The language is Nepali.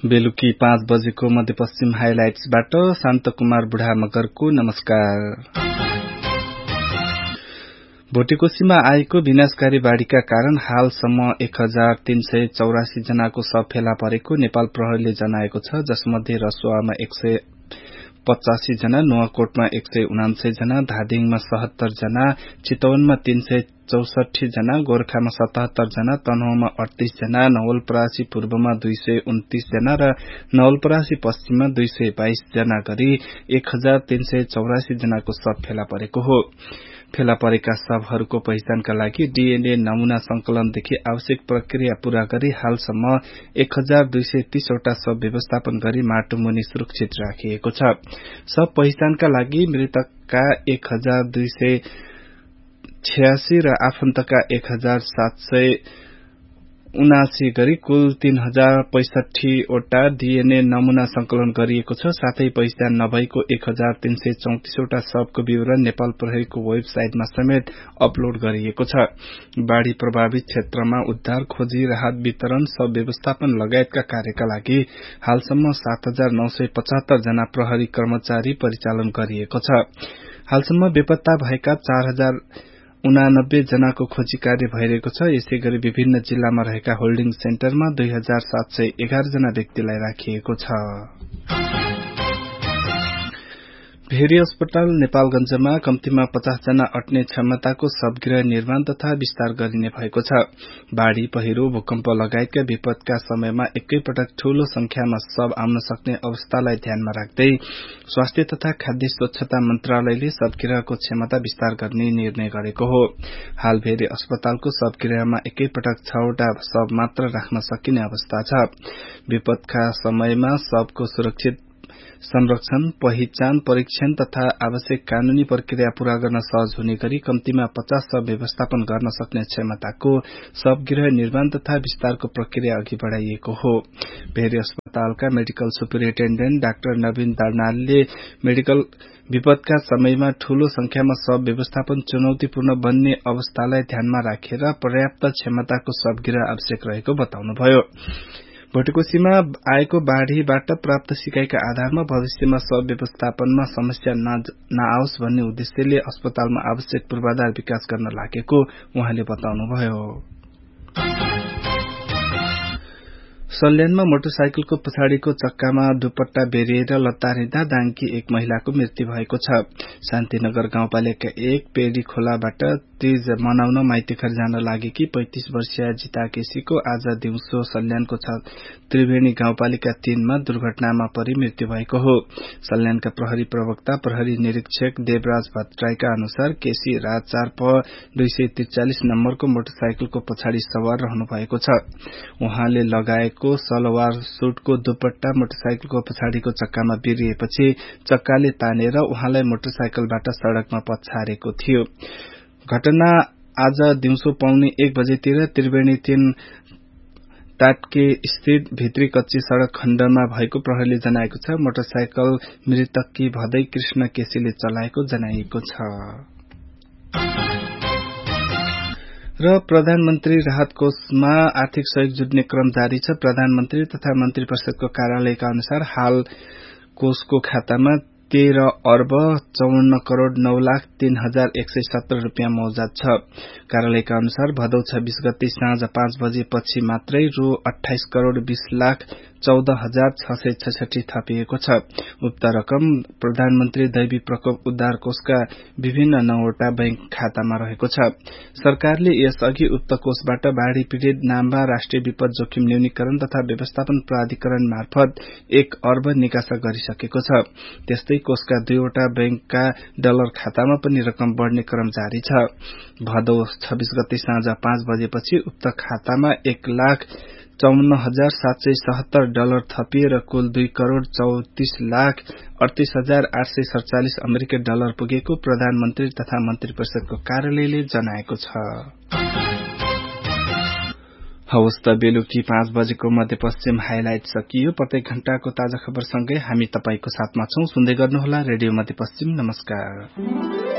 बेलुकी 5 बजेको मध्यपश्चिम हाइलाइट्सबाट शान्तकुमार बुढा मगरको नमस्कार। भोटेकोशीमा आएको विनाशकारी बाढ़ीका कारण हालसम्म 1384 जनाको शव फेला परेको नेपाल प्रहरीले जनाएको छ, जसमध्ये रसुवामा 185 जना, नुवाकोटमा 149 जना, धादिङमा 77 जना, चितवनमा 364 जना, गोरखामा 77 जना, तनहुँमा 38 जना, नवलपरासी पूर्वमा 229 जना र नवलपरासी पश्चिममा 222 जना गरी 1384 जनाको शव फेला परेको हो। फेला परेका शवहरूको पहिचानका लागि डीएनए नमूना संकलनदेखि आवश्यक प्रक्रिया पूरा गरी हालसम्म 1230 वटा शव व्यवस्थापन गरी माटोमुनि सुरक्षित राखिएको छ। शव पहिचानका लागि मृतकका 1286 र आफन्तका 1779 गरी कुल 3065 वटा डीएनए नमूना संकलन गरिएको छ। साथै पहिचान नभएको 1334 वटा शवको विवरण नेपाल प्रहरीको वेबसाइटमा समेत अपलोड गरिएको छ। बाढ़ी प्रभावित क्षेत्रमा उद्धार, खोजी, राहत वितरण, शव व्यवस्थापन लगायतका कार्यका लागि हालसम्म 7975 जना प्रहरी कर्मचारी परिचालन गरिएको छ। हालसम्म बेपत्ता भएका 4089 जनाको खोजी कार्य भइरहेको छ। यसैगरी विभिन्न जिल्लामा रहेका होल्डिङ सेन्टरमा 2711 जना व्यक्तिलाई राखिएको छ। भेरी अस्पताल नेपालगञ्जमा कम्तीमा 50 जना अट्ने क्षमताको शवगृह निर्माण तथा विस्तार गरिने भएको छ। बाढ़ी, पहिरो, भूकम्प लगायतका विपदका समयमा एकैपटक ठूलो संख्यामा शव आउन सक्ने अवस्थालाई ध्यानमा राख्दै स्वास्थ्य तथा खाद्य स्वच्छता मन्त्रालयले शवगृहको क्षमता विस्तार गर्ने निर्णय गरेको हो। हाल भेरी अस्पतालको शवगृहमा एकैपटक 6 वटा शव मात्र राख्न सकिने अवस्था छ। विपदका समयमा शवको सुरक्षित संरक्षण, पहिचान, परीक्षण तथा आवश्यक कानूनी प्रक्रिया पूरा गर्न सहज हुने गरी कम्तीमा 50 शव व्यवस्थापन गर्न सक्ने क्षमताको शवगृह निर्माण तथा विस्तारको प्रक्रिया अघि बढ़ाइएको हो। भेरी अस्पतालका मेडिकल सुपरिन्टेण्डेन्ट डाक्टर नवीन दर्नालले मेडिकल विपदका समयमा ठूलो संख्यामा शव व्यवस्थापन चुनौतीपूर्ण बन्ने अवस्थालाई ध्यानमा राखेर पर्याप्त क्षमताको शवगृह आवश्यक रहेको बताउनुभयो। भोटेकोशीमा आएको बाढ़ीबाट प्राप्त सिकाइका आधारमा भविष्यमा शव व्यवस्थापनमा समस्या नआओस् भन्ने उद्देश्यले अस्पतालमा आवश्यक पूर्वाधार विकास गर्न लागेको उहाँले बताउनुभयो। सल्यानमा मोटरसाइकलको पछाडिको चक्कामा दुपट्टा बेरिएर लतारिँदा दाङकी एक महिलाको मृत्यु भएको छ। शान्तिनगर गाउँपालिका 1 पेडी खोलाबाट तीज मनाउन माइतीघर जान लागेकी 35 वर्षीय जिता केसीको आज दिउँसो सल्यानको त्रिवेणी गाउँपालिका 3 मा दुर्घटनामा परि मृत्यु भएको हो। सल्यानका प्रहरी प्रवक्ता प्रहरी निरीक्षक देवराज भट्टराईका अनुसार केसी रात 4 प 243 नम्बरको मोटरसाइकलको पछाडि सवार रहनु भएको छ। उहाँले लगाएको सलवार सूटको दुपट्टा मोटरसाइकलको पछाडिको चक्कामा बेरिएपछि चक्काले तानेर उहाँलाई मोटरसाइकलबाट सड़कमा पछारेको थियो। घटना आज दिउँसो पौने 1 बजेतिर त्रिवेणी 3 टाटके स्थित भित्री कच्ची सड़क खण्डमा भएको प्रहरीले जनाएको छ। मोटरसाइकल मृतककी भदै कृष्ण केसीले चलाएको जनाइएको छ। र प्रधानमन्त्री राहत कोषमा आर्थिक सहयोग जुट्ने क्रम जारी छ। प्रधानमन्त्री तथा मन्त्री परिषदको कार्यालयका अनुसार हाल कोषको खातामा 13 अर्ब 54 करोड़ 9 लाख 3,117 रुपियाँ मौजाद छ। कार्यालयका अनुसार भदौ 26 गते साँझ 5 बजेपछि मात्रै रु 28 करोड़ 20 लाख 14,666 थपिएको छ। उक्त रकम प्रधानमन्त्री दैवी प्रकोप उद्धार कोषका विभिन्न 9 वटा बैंक खातामा रहेको छ। सरकारले यसअघि उक्त कोषबाट बाढ़ी पीड़ित नाम्बा राष्ट्रिय विपद जोखिम न्यूनीकरण तथा व्यवस्थापन प्राधिकरण मार्फत 1 अर्ब निकासा गरिसकेको छ। त्यस्तै कोषका 2 वटा बैंकका डलर खातामा पनि रकम बढ़ने क्रम जारी छ। भदौ 26 गते साँझ 5 बजेपछि उक्त खातामा 1,54,770 डलर थपिएर कुल 2 करोड़ 34 लाख 38,847 अमेरिकी डलर पुगेको प्रधानमन्त्री तथा मन्त्री परिषदको कार्यालयले जनाएको छ। हवस् त बेलुकी 5 बजेको मध्यपश्चिम हाइलाइट सकियो। प्रत्येक घण्टाको ताजा खबरसँगै हामी तपाईको साथमा छौं। सुन्दै गर्नुहोला रेडियो मध्यपश्चिम। नमस्कार।